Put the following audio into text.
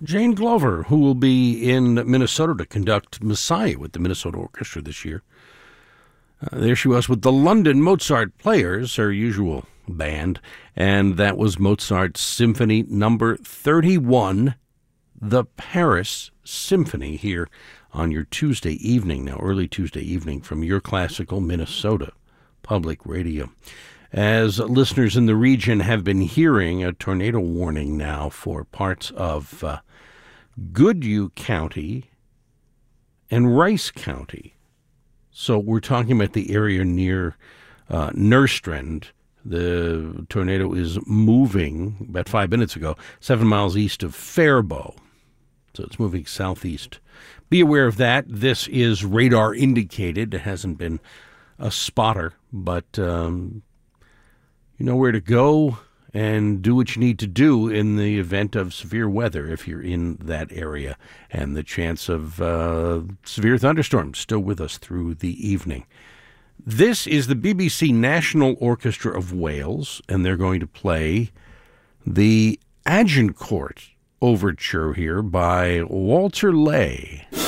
Jane Glover, who will be in Minnesota to conduct Messiah with the Minnesota Orchestra this year. There she was with the London Mozart Players, her usual band, and that was Mozart's Symphony Number 31, the Paris Symphony, here on your Tuesday evening, now early Tuesday evening, from Your Classical Minnesota Public Radio. As listeners in the region have been hearing, a tornado warning now for parts of Goodhue County and Rice County. So we're talking about the area near Nerstrand. The tornado is moving about 5 minutes ago, 7 miles east of Faribault. So it's moving southeast. Be aware of that. This is radar indicated. It hasn't been a spotter, but you know where to go and do what you need to do in the event of severe weather if you're in that area. And the chance of severe thunderstorms still with us through the evening. This is the BBC National Orchestra of Wales, and they're going to play the Agincourt Overture here by Walter Ley.